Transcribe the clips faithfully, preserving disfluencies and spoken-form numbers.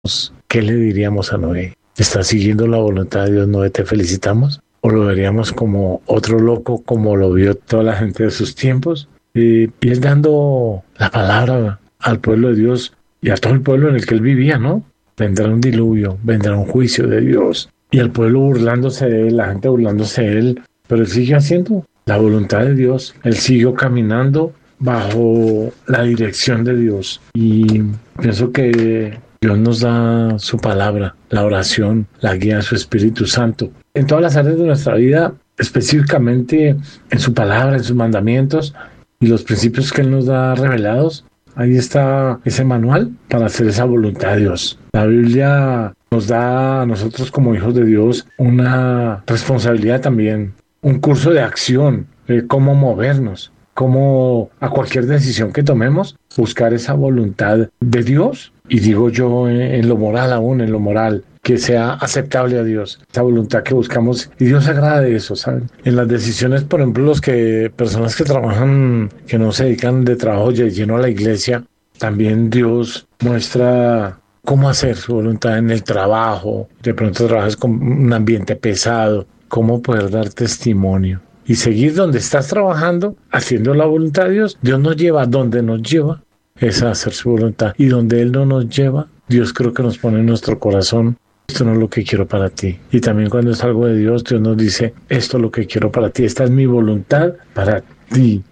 ¿qué le diríamos a Noé? ¿Estás siguiendo la voluntad de Dios, Noé? ¿Te felicitamos? ¿O lo veríamos como otro loco, como lo vio toda la gente de sus tiempos? Y, y él dando la palabra al pueblo de Dios y a todo el pueblo en el que él vivía, ¿no? Vendrá un diluvio, vendrá un juicio de Dios. Y el pueblo burlándose de él, la gente burlándose de él, pero él sigue haciendo la voluntad de Dios. Él siguió caminando bajo la dirección de Dios. Y pienso que Dios nos da su palabra, la oración, la guía de su Espíritu Santo. En todas las áreas de nuestra vida, específicamente en su palabra, en sus mandamientos y los principios que Él nos da revelados, ahí está ese manual para hacer esa voluntad de Dios. La Biblia nos da a nosotros como hijos de Dios una responsabilidad también, un curso de acción, de cómo movernos, cómo a cualquier decisión que tomemos, buscar esa voluntad de Dios. Y digo yo en lo moral aún, en lo moral, que sea aceptable a Dios, esa voluntad que buscamos, y Dios se agrada de eso, ¿saben? En las decisiones, por ejemplo, los que, personas que trabajan, que no se dedican de trabajo de lleno a la iglesia, también Dios muestra cómo hacer su voluntad en el trabajo. De pronto trabajas con un ambiente pesado, cómo poder dar testimonio y seguir donde estás trabajando, haciendo la voluntad de Dios. Dios nos lleva donde nos lleva, es a hacer su voluntad, y donde Él no nos lleva, Dios creo que nos pone en nuestro corazón: esto no es lo que quiero para ti. Y también cuando es algo de Dios, Dios nos dice: esto es lo que quiero para ti, esta es mi voluntad para ti.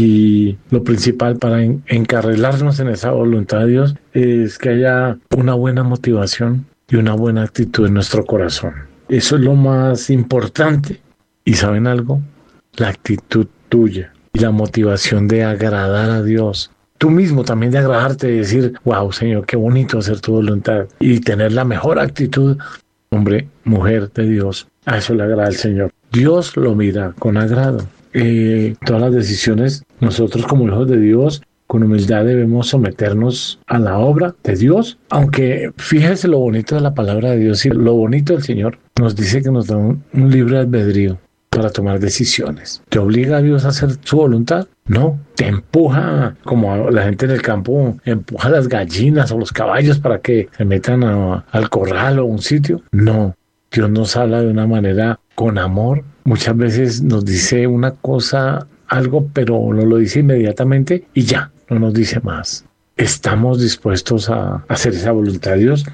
Y lo principal para en- encarrilarnos en esa voluntad de Dios es que haya una buena motivación y una buena actitud en nuestro corazón. Eso es lo más importante. ¿Y saben algo? La actitud tuya y la motivación de agradar a Dios. Tú mismo también de agradarte, de decir: wow, Señor, qué bonito hacer tu voluntad, y tener la mejor actitud. Hombre, mujer de Dios, a eso le agrada al Señor. Dios lo mira con agrado. Eh, todas las decisiones, nosotros como hijos de Dios, con humildad debemos someternos a la obra de Dios, aunque fíjese lo bonito de la palabra de Dios y lo bonito del Señor. Nos dice que nos da un, un libre albedrío para tomar decisiones. ¿Te obliga a Dios a hacer su voluntad? No. ¿Te empuja, como la gente en el campo empuja a las gallinas o los caballos para que se metan a, al corral o a un sitio? No. Dios nos habla de una manera con amor. Muchas veces nos dice una cosa, algo, pero nos lo dice inmediatamente y ya, no nos dice más. ¿Estamos dispuestos a hacer esa voluntad de Dios?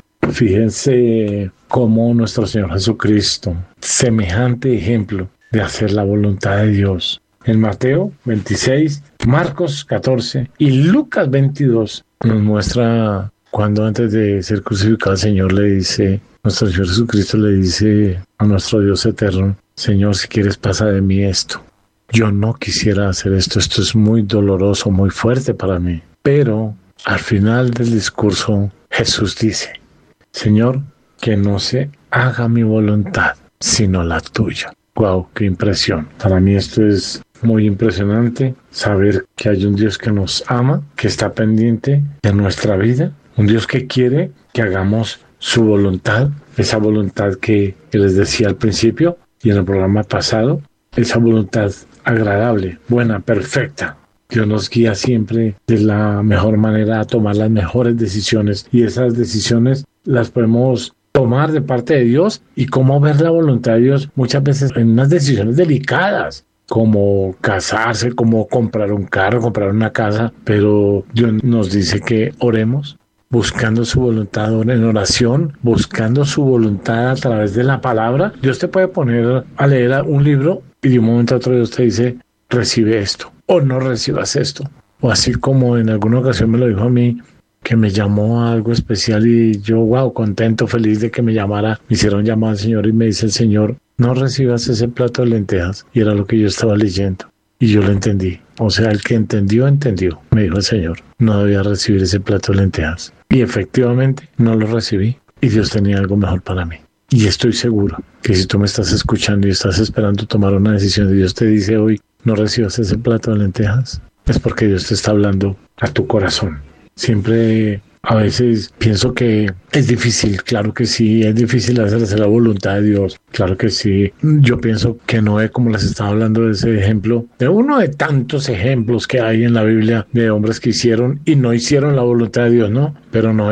Fíjense cómo nuestro Señor Jesucristo, semejante ejemplo de hacer la voluntad de Dios. En Mateo veintiséis, Marcos catorce y Lucas veintidós nos muestra cuando antes de ser crucificado el Señor le dice, nuestro Señor Jesucristo le dice a nuestro Dios eterno: Señor, si quieres pasa de mí esto. Yo no quisiera hacer esto, esto es muy doloroso, muy fuerte para mí. Pero al final del discurso Jesús dice: Señor, que no se haga mi voluntad, sino la tuya. Wow, qué impresión. Para mí esto es muy impresionante, saber que hay un Dios que nos ama, que está pendiente de nuestra vida, un Dios que quiere que hagamos su voluntad, esa voluntad que, que les decía al principio y en el programa pasado, esa voluntad agradable, buena, perfecta. Dios nos guía siempre de la mejor manera a tomar las mejores decisiones, y esas decisiones las podemos tomar de parte de Dios. Y cómo ver la voluntad de Dios muchas veces en unas decisiones delicadas, como casarse, como comprar un carro, comprar una casa, pero Dios nos dice que oremos buscando su voluntad en oración, buscando su voluntad a través de la palabra. Dios te puede poner a leer un libro y de un momento a otro Dios te dice: recibe esto o no recibas esto. O así como en alguna ocasión me lo dijo a mí, que me llamó a algo especial y yo, wow, contento, feliz de que me llamara. Me hicieron llamar al Señor y me dice el Señor: no recibas ese plato de lentejas. Y era lo que yo estaba leyendo. Y yo lo entendí. O sea, el que entendió, entendió. Me dijo el Señor: no debía recibir ese plato de lentejas. Y efectivamente no lo recibí. Y Dios tenía algo mejor para mí. Y estoy seguro que si tú me estás escuchando y estás esperando tomar una decisión y Dios te dice hoy: no recibas ese plato de lentejas, es porque Dios te está hablando a tu corazón. Siempre, a veces pienso que es difícil, claro que sí, es difícil hacerse la voluntad de Dios, claro que sí. Yo pienso que Noé, como les estaba hablando de ese ejemplo, de uno de tantos ejemplos que hay en la Biblia de hombres que hicieron y no hicieron la voluntad de Dios, ¿no? Pero Noé,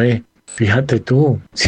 Fíjate tú,